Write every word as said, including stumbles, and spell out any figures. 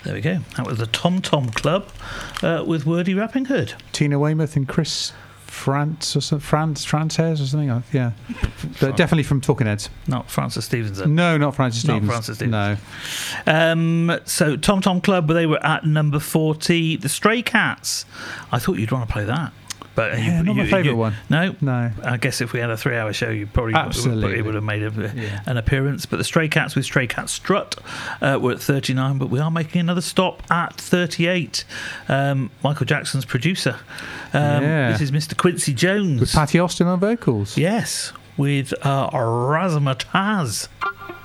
There we go. That was the Tom Tom Club uh, with Wordy Rappinghood. Tina Weymouth and Chris France or something, France, Frances or something. Yeah, but definitely from Talking Heads. Not Francis Stevenson. No, not Francis Stevens. Not Francis Stevens. No. Um, so Tom Tom Club, they were at number forty. The Stray Cats. I thought you'd want to play that. But yeah, you, not you, my favourite you, one. No? No. I guess if we had a three-hour show, you probably Absolutely. would, it would have made a, Yeah. an appearance. But the Stray Cats with Stray Cat Strut uh, were at thirty-nine, but we are making another stop at thirty-eight. Um, Michael Jackson's producer. Um, Yeah. This is Mister Quincy Jones. With Patty Austin on vocals. Yes, with uh, Razzmatazz.